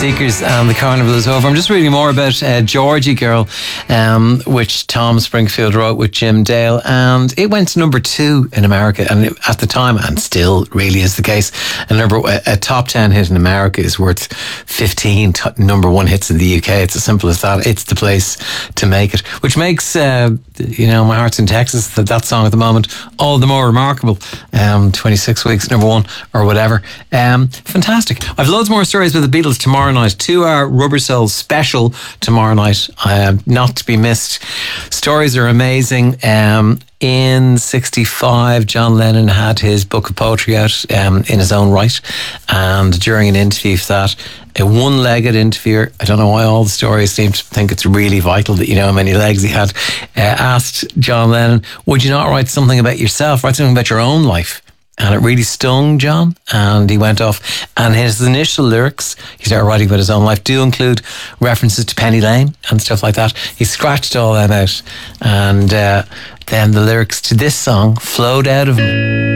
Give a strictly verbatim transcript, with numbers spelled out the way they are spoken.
Seekers and the Carnival is over. I'm just reading more about uh, Georgie Girl, um, which Tom Springfield wrote with Jim Dale, and it went to number two in America. And it, at the time, and still really is the case, a number a, a top ten hit in America is worth fifteen t- number one hits in the U K. It's as simple as that. It's the place to make it, which makes uh, you know, My Heart's in Texas, that that song at the moment, all the more remarkable. Um, twenty-six weeks number one or whatever. Um, fantastic. I've loads more stories with the Beatles tomorrow night. Two-hour Rubber Soul special tomorrow night. Uh, not to be missed. Stories are amazing. Um, in sixty-five, John Lennon had his book of poetry out um, in his own right. And during an interview for that, a one-legged interviewer, I don't know why all the stories seem to think it's really vital that you know how many legs he had, uh, asked John Lennon, would you not write something about yourself, write something about your own life? And it really stung John, and he went off. And his initial lyrics, he started writing about his own life, do include references to Penny Lane and stuff like that. He scratched all them out, and uh, then the lyrics to this song flowed out of him.